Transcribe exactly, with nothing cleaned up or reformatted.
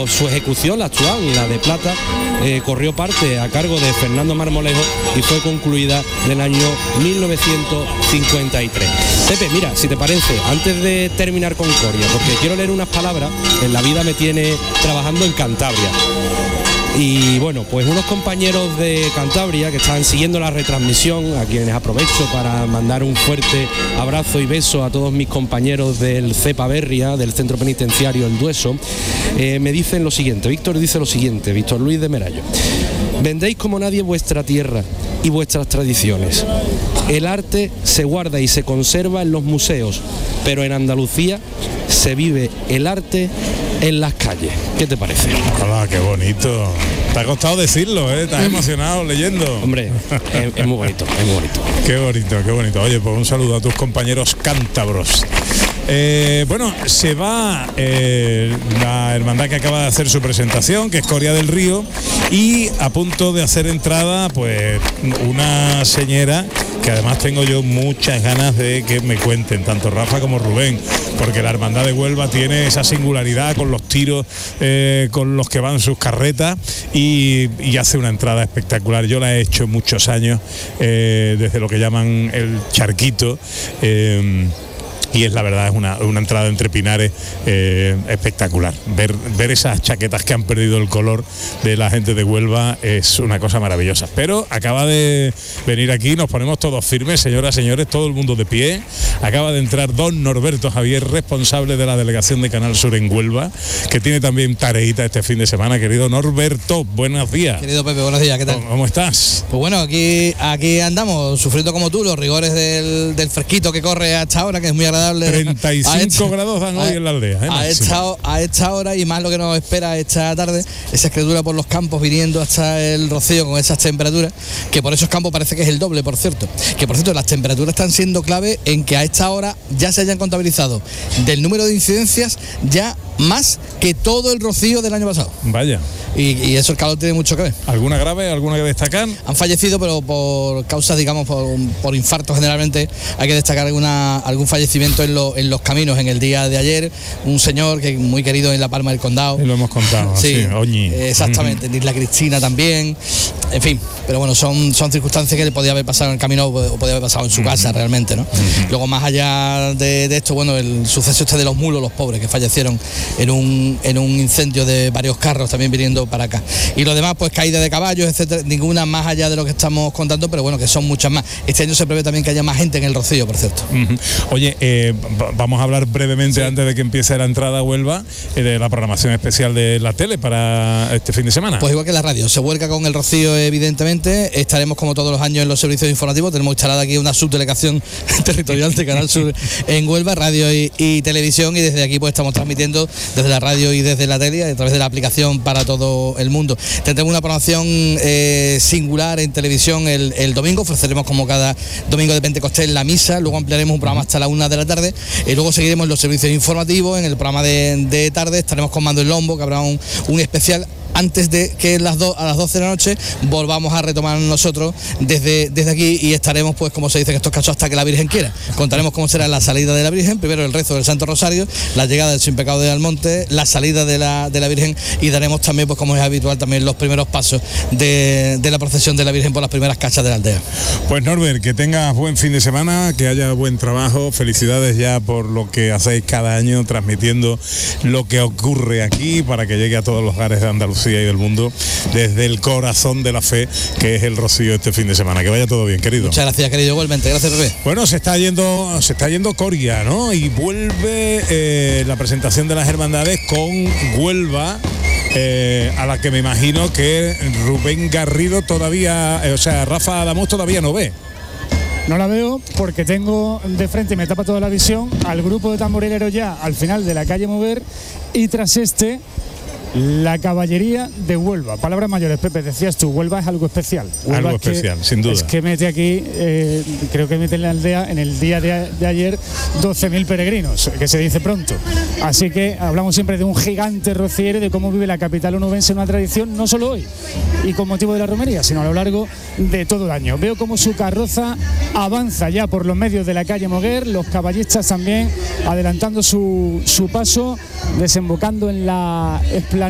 pero su ejecución, la actual, la de plata, eh, corrió parte a cargo de Fernando Marmolejo y fue concluida en el año mil novecientos cincuenta y tres. Pepe, mira, si te parece, antes de terminar con Coria, porque quiero leer unas palabras, en la vida me tiene trabajando en Cantabria. Y bueno, pues unos compañeros de Cantabria que están siguiendo la retransmisión, a quienes aprovecho para mandar un fuerte abrazo y beso a todos mis compañeros del CEPA Berria, del Centro Penitenciario El Dueso, eh, me dicen lo siguiente. Víctor dice lo siguiente, Víctor Luis de Merayo: vendéis como nadie vuestra tierra y vuestras tradiciones. El arte se guarda y se conserva en los museos, pero en Andalucía se vive el arte en las calles. ¿Qué te parece? Hola, qué bonito. Te ha costado decirlo, ¿eh? Estás emocionado leyendo. Hombre, es, es muy bonito, es muy bonito. Qué bonito, qué bonito. Oye, pues un saludo a tus compañeros cántabros. Eh, bueno, se va eh, la hermandad que acaba de hacer su presentación, que es Coria del Río, y a punto de hacer entrada, pues, una señora que además tengo yo muchas ganas de que me cuenten, tanto Rafa como Rubén, porque la hermandad de Huelva tiene esa singularidad con los tiros eh, con los que van sus carretas y, y hace una entrada espectacular. Yo la he hecho muchos años, eh, desde lo que llaman el charquito, eh, y es la verdad, es una, una entrada entre pinares eh, espectacular. Ver, ver esas chaquetas que han perdido el color de la gente de Huelva es una cosa maravillosa. Pero acaba de venir aquí, nos ponemos todos firmes, señoras, señores, todo el mundo de pie. Acaba de entrar don Norberto Javier, responsable de la delegación de Canal Sur en Huelva, que tiene también tareita este fin de semana. Querido Norberto, buenos días. Querido Pepe, buenos días, ¿qué tal? ¿Cómo, cómo estás? Pues bueno, aquí, aquí andamos, sufriendo como tú los rigores del, del fresquito que corre a esta hora, que es muy agradable. treinta y cinco grados dan hoy en la aldea, ¿eh? A esta, a esta hora, y más lo que nos espera esta tarde, esa escritura por los campos viniendo hasta el Rocío con esas temperaturas, que por esos campos parece que es el doble, por cierto. Que por cierto, las temperaturas están siendo clave en que a esta hora ya se hayan contabilizado del número de incidencias ya más que todo el Rocío del año pasado. Vaya. Y, y eso el calor tiene mucho que ver. ¿Alguna grave, alguna que destacar? Han fallecido, pero por causas, digamos, por, por infarto generalmente. Hay que destacar alguna, algún fallecimiento en, lo, en los caminos en el día de ayer. Un señor que muy querido en La Palma del Condado. Y lo hemos contado, sí, sí, Oñi. Exactamente, en Isla Cristina también. En fin, pero bueno, son, son circunstancias que le podía haber pasado en el camino o podía haber pasado en su casa, uh-huh. realmente, ¿no? Uh-huh. Luego, más allá de, de esto, bueno, el suceso este de los mulos, los pobres, que fallecieron en un, en un incendio de varios carros también viniendo para acá. Y lo demás, pues caída de caballos, etcétera, ninguna más allá de lo que estamos contando, pero bueno, que son muchas más. Este año se prevé también que haya más gente en el Rocío, por cierto. Uh-huh. Oye, eh, vamos a hablar brevemente, sí, antes de que empiece la entrada a Huelva, eh, de la programación especial de la tele para este fin de semana. Pues igual que la radio, se vuelca con el Rocío, evidentemente. Estaremos como todos los años en los servicios informativos. Tenemos instalada aquí una subdelegación territorial de Canal Sur en Huelva, radio y, y televisión, y desde aquí pues estamos transmitiendo desde la radio y desde la tele, a través de la aplicación para todo el mundo. Tendremos una programación eh, singular en televisión el, el domingo. Ofreceremos, como cada domingo de Pentecostés, la misa. Luego ampliaremos un programa hasta la una de la tarde, y luego seguiremos en los servicios informativos. En el programa de, de tarde estaremos con Mando el Lombo, que habrá un, un especial antes de que las do, a las doce de la noche volvamos a retomar nosotros desde, desde aquí, y estaremos, pues como se dice en estos casos, hasta que la Virgen quiera. Contaremos cómo será la salida de la Virgen, primero el rezo del Santo Rosario, la llegada del Sin Pecado de Almonte, la salida de la, de la Virgen, y daremos también, pues como es habitual, también los primeros pasos de, de la procesión de la Virgen por las primeras cachas de la aldea. Pues Norbert, que tengas buen fin de semana, que haya buen trabajo, felicidades ya por lo que hacéis cada año, transmitiendo lo que ocurre aquí para que llegue a todos los hogares de Andalucía y del mundo, desde el corazón de la fe, que es el Rocío este fin de semana. Que vaya todo bien, querido. Muchas gracias, querido, igualmente. Gracias, Pepe. Bueno, se está yendo, se está yendo Coria, ¿no? Y vuelve eh, la presentación de las hermandades con Huelva, eh, a la que me imagino que Rubén Garrido todavía, eh, o sea, Rafa Adamuz todavía no ve. No la veo porque tengo de frente, me tapa toda la visión, al grupo de tamborileros ya al final de la calle Mover, y tras este la caballería de Huelva. Palabras mayores, Pepe, decías tú, Huelva es algo especial. Huelva algo especial, que, sin duda. Es que mete aquí, eh, creo que mete en la aldea, en el día de, de ayer, doce mil peregrinos, que se dice pronto. Así que hablamos siempre de un gigante rociero y de cómo vive la capital onubense una tradición, no solo hoy y con motivo de la romería, sino a lo largo de todo el año. Veo cómo su carroza avanza ya por los medios de la calle Moguer, los caballistas también adelantando su, su paso, desembocando en la esplanada